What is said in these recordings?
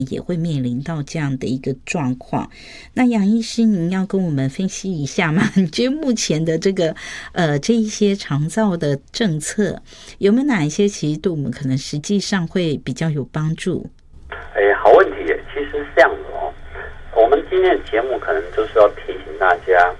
也会面临到这样的一个状况。那杨医师，您要跟我们分析一下吗？你觉得目前的这一些长照的政策有没有哪一些其实对我们可能实际上会比较有帮助？ 好问题耶。其实是这样的哦，我们今天的节目可能就是要提醒大家，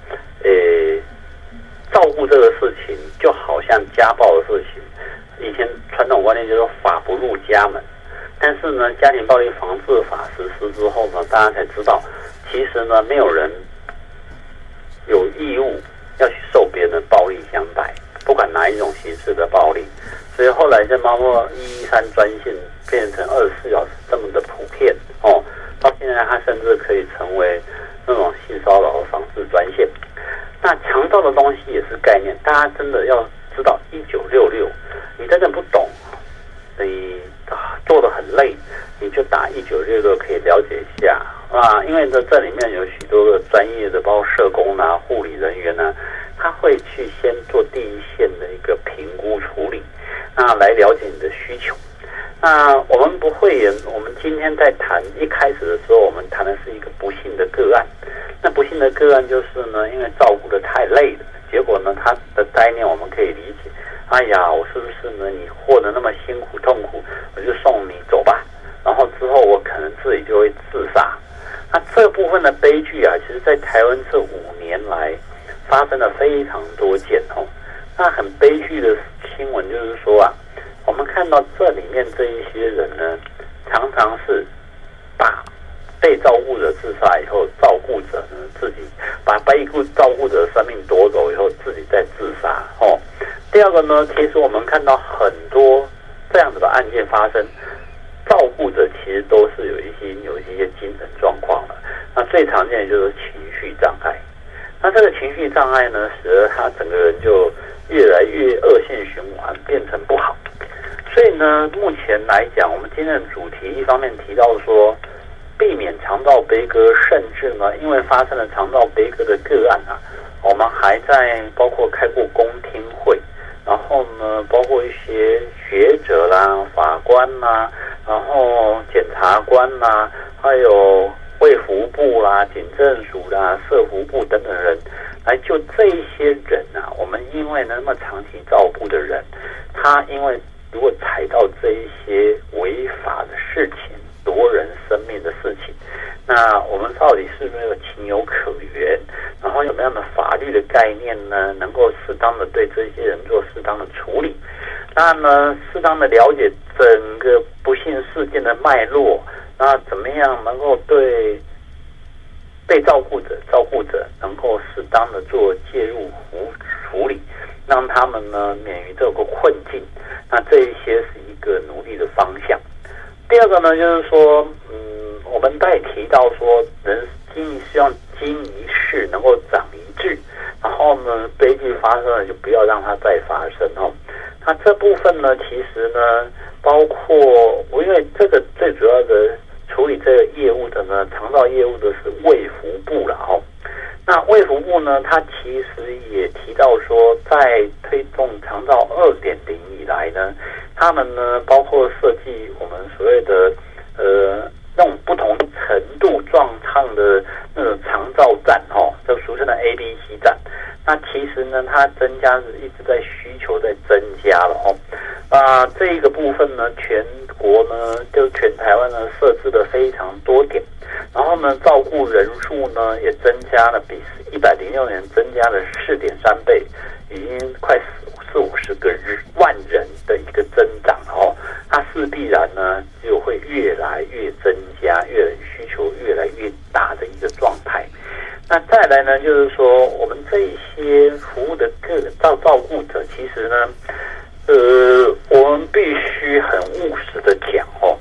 照顾这个事情就好像家暴的事情，以前传统观念就是法不入家门。但是呢，家庭暴力防治法实施之后呢，大家才知道，其实呢，没有人有义务要去受别人的暴力相待，不管哪一种形式的暴力。所以后来就包括113专线变成24小时这么的普遍哦，到现在它甚至可以成为那种性骚扰的防治专线。那长照的东西也是概念，大家真的要知道1966，你真的不懂，你做得很累，你就打1966可以了解一下啊，因为这里面有许多的专业的，包括社工啊、护理人员啊，他会去先做第一线的一个评估处理，那来了解你的需求。那我们不会，我们今天在谈一开始的时候，我们谈的是一个不幸的个案。那不幸的个案就是呢，因为照顾得太累了，结果呢，他的概念我们可以理解。哎呀，我是不是呢？你活得那么辛苦痛苦，我就送你走吧。然后之后我可能自己就会自杀。那这部分的悲剧啊，其实在台湾这5年来发生了非常多件哦。那很悲剧的新闻就是说啊，我们看到这里面这一些人呢，常常是把被照顾者自杀以后，照顾者呢自己把被照顾者的生命夺走以后，自己再自杀哦。第二个呢，其实我们看到很多这样子的案件发生，照顾者其实都是有一些精神状况了。那最常见的就是情绪障碍。那这个情绪障碍呢，使得他整个人就越来越恶性循环，变成不好。所以呢，目前来讲，我们今天的主题一方面提到说，避免长照悲歌，甚至呢，因为发生了长照悲歌的个案啊，我们还在包括开过公听会。然后呢，包括一些学者啦、法官啦，然后检察官啦，还有卫福部啦、警政署啦、社福部等等人，来就这一些人啊，我们因为那么长期照顾的人，他因为如果踩到这一些违法的事情、夺人生命的事情，那我们到底是不是有情有可原？然后有没有法律的概念呢？能够适当的对这些人做适当的处理？那呢，适当的了解整个不幸事件的脉络，那怎么样能够对被照顾者能够适当的做介入处理，让他们呢免于这个困境？那这一些是一个努力的方向。第二个呢，就是说，我们在提到说，人希望经一事能够长一智，然后呢，悲剧发生了就不要让它再发生哦。那这部分呢，其实呢，包括因为这个最主要的处理这个业务的呢，长照业务的是卫福部了哦。那卫福部呢，它其实也提到说，在推动长照2.0以来呢，他们呢包括设计我们所谓的那种不同程度状况的那种长照站哦，就俗称的 ABC 站。那其实呢，它增加一直在需求在增加了哦。这一个部分呢，全国呢，就全台湾呢设置了非常多点，然后呢，照顾人数呢也增加了，比106年增加了4.3倍，已经快40-50个万人的一个增长哦。它势必然呢就会越来越增加，需求越来越大的一个状态。那再来呢，就是说我们这一些服务的照顾者，其实呢，我们必须很务实的讲哦，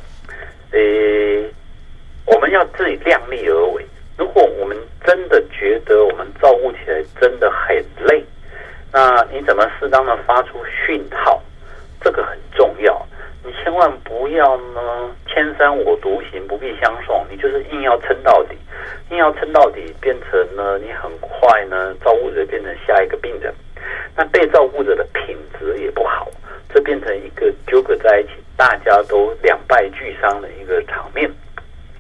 我们要自己量力而为。如果我们真的觉得我们照顾起来真的很累，那你怎么适当的发出讯号，这个很重要。你千万不要呢千山我独行，不必相送，你就是硬要撑到底，变成呢你很快呢照顾者变成下一个病人，那被照顾者的品质也不好，这变成一个纠葛在一起，大家都两败俱伤的一